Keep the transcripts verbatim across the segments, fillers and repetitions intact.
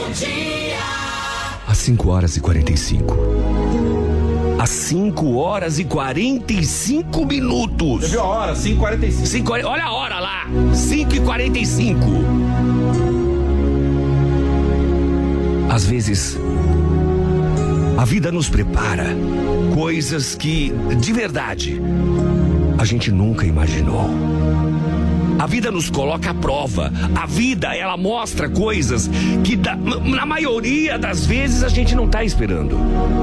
Dia. Às cinco horas e quarenta e cinco. Às cinco horas e quarenta e cinco minutos. Você viu a hora? cinco e quarenta e cinco. cinco, olha a hora lá. cinco e quarenta e cinco. Às vezes, a vida nos prepara coisas que, de verdade, a gente nunca imaginou. A vida nos coloca à prova. A vida, ela mostra coisas que, da, na maioria das vezes, a gente não está esperando.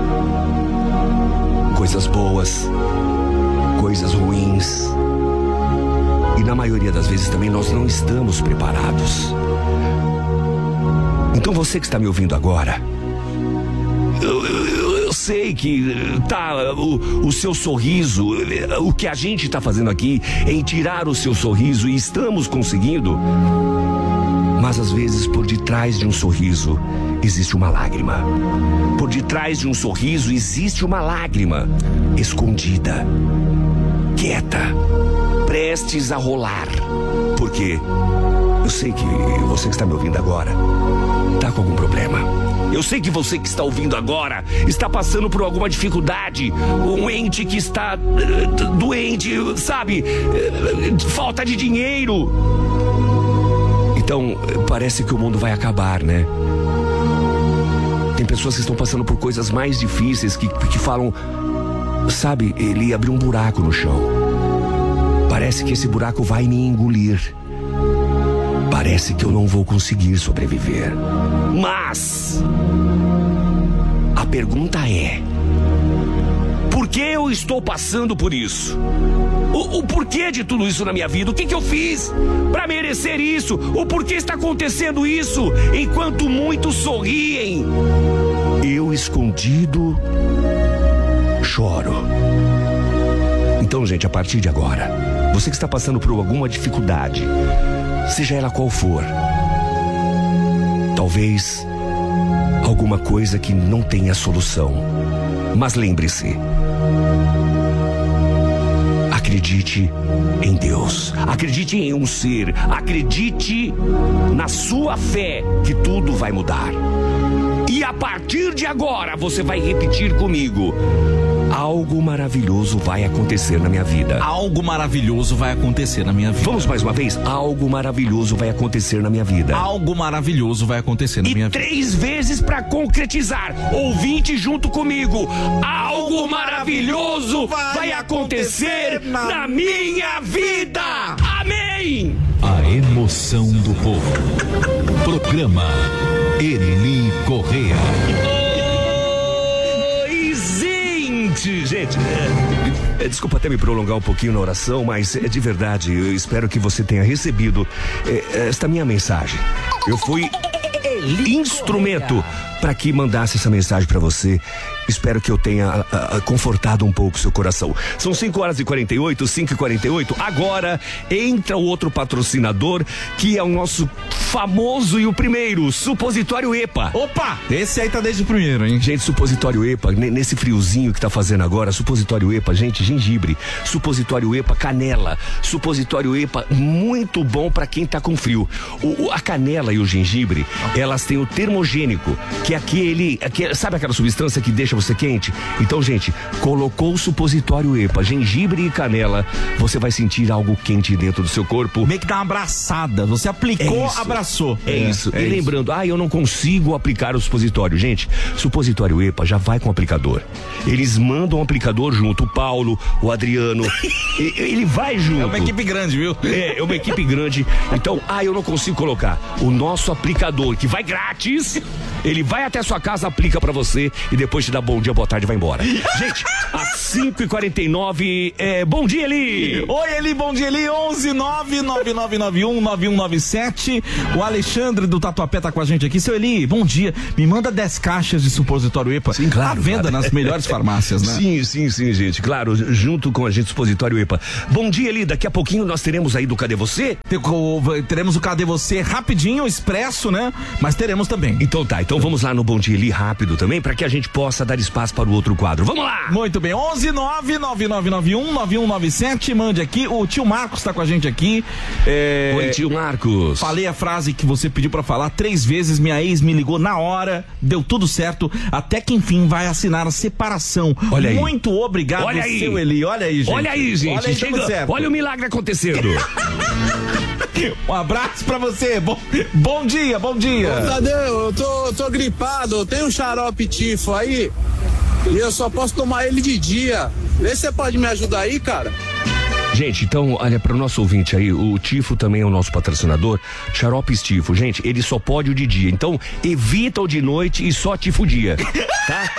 Coisas boas, coisas ruins. E na maioria das vezes também nós não estamos preparados. Então você que está me ouvindo agora, eu, eu, eu sei que tá o, o seu sorriso, o que a gente está fazendo aqui em tirar o seu sorriso, e estamos conseguindo. Mas às vezes por detrás de um sorriso existe uma lágrima. Por detrás de um sorriso existe uma lágrima escondida, quieta, prestes a rolar. Porque eu sei que você que está me ouvindo agora está com algum problema. Eu sei que você que está ouvindo agora está passando por alguma dificuldade. Um ente que está uh, doente, sabe? Uh, falta de dinheiro. Então, parece que o mundo vai acabar, né? Tem pessoas que estão passando por coisas mais difíceis que, que falam, sabe, ele abriu um buraco no chão. Parece que esse buraco vai me engolir. Parece que eu não vou conseguir sobreviver. Mas a pergunta é: por que eu estou passando por isso? O, o porquê de tudo isso na minha vida? O que, que eu fiz para merecer isso? O porquê está acontecendo isso? Enquanto muitos sorriem, eu escondido choro. Então, gente, a partir de agora, você que está passando por alguma dificuldade, seja ela qual for, talvez alguma coisa que não tenha solução, mas lembre-se, acredite em Deus, acredite em um ser, acredite na sua fé que tudo vai mudar. E a partir de agora você vai repetir comigo: algo maravilhoso vai acontecer na minha vida. Algo maravilhoso vai acontecer na minha vida. Vamos mais uma vez? Algo maravilhoso vai acontecer na minha vida. Algo maravilhoso vai acontecer na e minha vida. E três vezes para concretizar. Ouvinte junto comigo. Algo maravilhoso vai, vai acontecer na... na minha vida. Amém. A emoção do povo. Programa Eli Correia. Gente, é, é, desculpa até me prolongar um pouquinho na oração, mas é de verdade, eu espero que você tenha recebido é, esta minha mensagem. Eu fui instrumento para que mandasse essa mensagem para você. Espero que eu tenha a, a, confortado um pouco o seu coração. São cinco horas e quarenta e oito, cinco e quarenta e oito. Agora entra o outro patrocinador, que é o nosso famoso e o primeiro, Supositório EPA. Opa! Esse aí tá desde o primeiro, hein? Gente, Supositório EPA, nesse friozinho que tá fazendo agora, Supositório EPA, gente, gengibre. Supositório EPA, canela. Supositório EPA, muito bom pra quem tá com frio. O, a canela e o gengibre, elas têm o termogênico, que é aquele, aquele, sabe aquela substância que deixa você quente? Então, gente, colocou o Supositório EPA, gengibre e canela, você vai sentir algo quente dentro do seu corpo. Meio que dá uma abraçada. Você aplicou, é abraçou. É, é isso. É e isso. lembrando, ah, eu não consigo aplicar o supositório. Gente, Supositório EPA já vai com o aplicador. Eles mandam o aplicador junto. O Paulo, o Adriano, ele vai junto. É uma equipe grande, viu? É, é uma equipe grande. Então, ah, eu não consigo colocar. O nosso aplicador, que vai grátis, ele vai até a sua casa, aplica pra você e depois te dá bom dia, boa tarde e vai embora. Gente, às cinco e quarenta e nove, é, bom dia, Eli! Oi, Eli, bom dia, Eli. onze nove nove nove nove um nove um nove sete. O Alexandre do Tatuapé tá com a gente aqui. Seu Eli, bom dia. Me manda dez caixas de Supositório EPA. Sim, claro. À venda claro. nas melhores farmácias, né? Sim, sim, sim, gente. Claro, junto com a gente, Supositório EPA. Bom dia, Eli. Daqui a pouquinho nós teremos aí do Cadê Você? Teremos o Cadê Você rapidinho, expresso, né? Mas teremos também. Então tá. então vamos lá no Bom Dia Eli rápido também, para que a gente possa dar espaço para o outro quadro. Vamos lá! Muito bem, onze nove nove nove nove um nove um nove sete, mande aqui. O tio Marcos tá com a gente aqui. É... Oi, tio Marcos. Falei a frase que você pediu pra falar três vezes, minha ex me ligou na hora, deu tudo certo, até que enfim vai assinar a separação. Olha aí. Muito obrigado, Olha aí. seu Eli. Olha aí, gente. Olha aí, gente. Olha, aí, Chega... Olha o milagre acontecendo. Um abraço pra você. Bom, bom dia, bom dia. Ô, Tadeu, eu tô, tô gripado, tem um xarope tifo aí e eu só posso tomar ele de dia. Vê se você pode me ajudar aí, cara. Gente, então, olha, para o nosso ouvinte aí, o Tifo também é o nosso patrocinador, Xaropes Tifo. Gente, ele só pode o de dia, então evita o de noite e só Tifo dia, tá?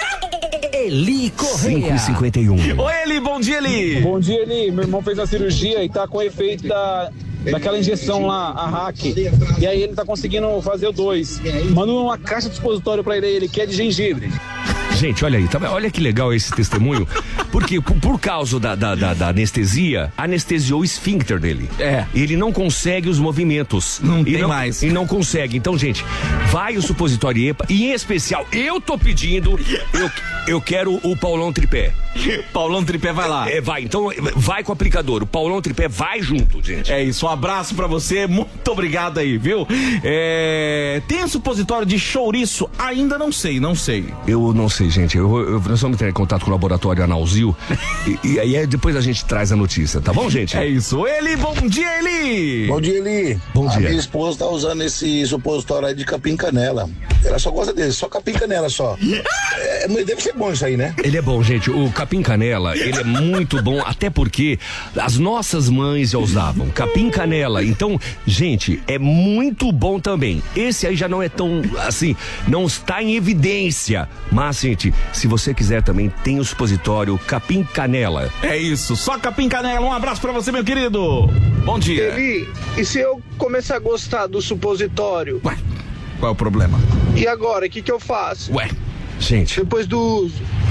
Eli Correia. cinco e cinquenta e um. Oi, Eli, bom dia, Eli. Bom dia, Eli. Meu irmão fez a cirurgia e tá com efeito da, daquela injeção lá, a hack. E aí ele tá conseguindo fazer o dois. Manda uma caixa de supositório pra ele, ele que é de gengibre. Gente, olha aí, tá, olha que legal esse testemunho, porque por, por causa da, da, da, da anestesia, anestesiou o esfíncter dele. É. Ele não consegue os movimentos. Não e tem não, mais. E não consegue. Então, gente, vai o supositório EPA, e em especial, eu tô pedindo, eu, eu quero o Paulão Tripé. Paulão Tripé vai lá. É, vai, então vai com o aplicador, o Paulão Tripé vai junto, gente. É isso, um abraço pra você, muito obrigado aí, viu? É... Tem um supositório de chouriço? Ainda não sei, não sei. Eu não sei, gente, eu, eu, nós vamos entrar em contato com o laboratório Analzil e, e aí depois a gente traz a notícia, tá bom, gente? É isso. Eli, bom dia, Eli! Bom dia, Eli. Bom dia. A minha esposa tá usando esse supositório aí de capim canela. Ela só gosta dele, só capim canela só. É, deve ser bom isso aí, né? Ele é bom, gente. O capim canela, ele é muito bom, até porque as nossas mães já usavam capim canela. Então, gente, é muito bom também. Esse aí já não é tão, assim, não está em evidência. Mas, gente, se você quiser também, tem o supositório capim canela. É isso, só capim canela. Um abraço pra você, meu querido. Bom dia. Eli, e se eu começar a gostar do supositório? Ué, qual é o problema? E agora, o que que eu faço? Ué, Gente, Depois do uso.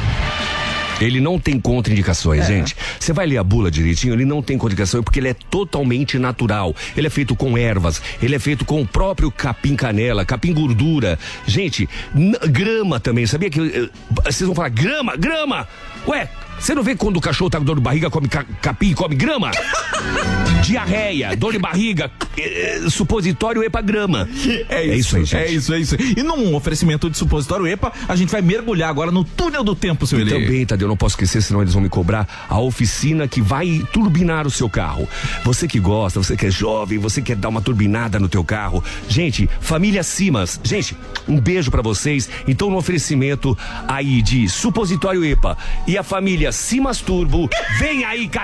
ele não tem contraindicações, É. gente. Você vai ler a bula direitinho, ele não tem contraindicação porque ele é totalmente natural. Ele é feito com ervas, ele é feito com o próprio capim canela, capim gordura. Gente, n- grama também, sabia que eh, vocês vão falar grama, grama? Ué, você não vê quando o cachorro tá com dor de barriga, come ca- capim e come grama? Diarreia, dor de barriga, eh, eh, supositório epagrama. é isso, É isso aí, gente. É isso, é isso. E num oferecimento de supositório EPA, a gente vai mergulhar agora no túnel do tempo, seu E Eli. também, Tadeu, não posso esquecer, senão eles vão me cobrar, a oficina que vai turbinar o seu carro. Você que gosta, você que é jovem, você quer dar uma turbinada no teu carro. Gente, família Simas, gente, um beijo pra vocês. Então, no oferecimento aí de supositório EPA e a família Simas Turbo, vem aí, cara.